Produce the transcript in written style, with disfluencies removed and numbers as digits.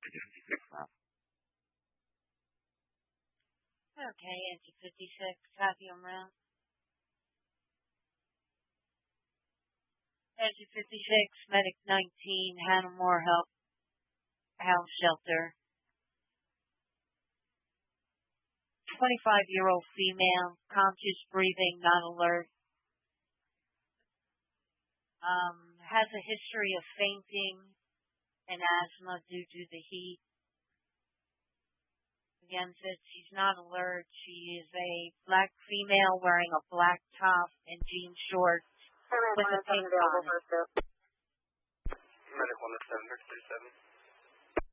Okay, engine 56, copy on route. Engine 56, medic 19, Hannah Moore House Shelter. 25-year-old female, conscious breathing, not alert. Has a history of fainting and asthma due to the heat. Again, says she's not alert. She is a black female wearing a black top and jean shorts with a pink bonnet. Medic 107, 37.